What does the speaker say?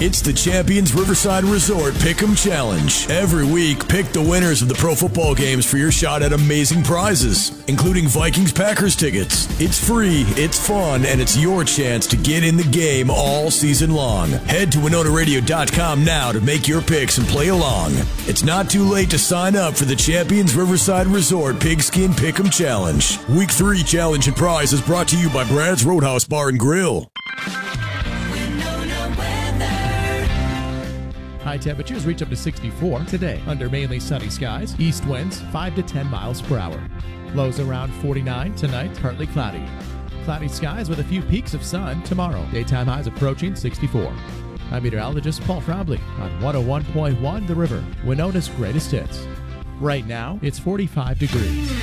It's the Champions Riverside Resort Pick'em Challenge. Every week, pick the winners of the pro football games for your shot at amazing prizes, including Vikings-Packers tickets. It's free, it's fun, and it's your chance to get in the game all season long. Head to WinonaRadio.com now to make your picks and play along. It's not too late to sign up for the Champions Riverside Resort Pigskin Pick'em Challenge. Week 3 challenge and prize is brought to you by Brad's Roadhouse Bar and Grill. High temperatures reach up to 64 today under mainly sunny skies. East winds 5 to 10 miles per hour. Lows around 49 tonight, partly cloudy. Cloudy skies with a few peaks of sun tomorrow. Daytime highs approaching 64. I'm meteorologist Paul Frobley on 101.1 The River, Winona's greatest hits. Right now, it's 45 degrees.